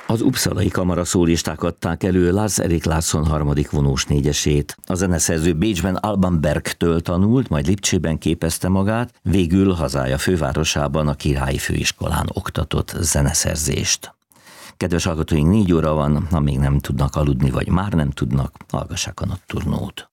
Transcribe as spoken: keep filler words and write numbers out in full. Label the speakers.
Speaker 1: Az uppsalai kamaraszólisták adták elő Lars Erik Larsson harmadik vonós négyesét. A zeneszerző Bécsben Alban Bergtől tanult, majd Lipcsében képezte magát, végül hazája fővárosában a Királyi Főiskolán oktatott zeneszerzést. Kedves hallgatóink, négy óra van, ha még nem tudnak aludni, vagy már nem tudnak, hallgassák a Notturnót.